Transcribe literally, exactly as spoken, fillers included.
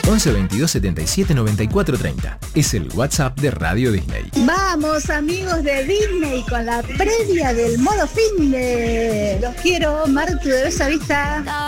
once veintidós setenta y siete noventa y cuatro treinta. Es el WhatsApp de Radio Disney. Vamos, amigos de Disney, con la previa del modo finde. Los quiero, Martu de Besa Vista.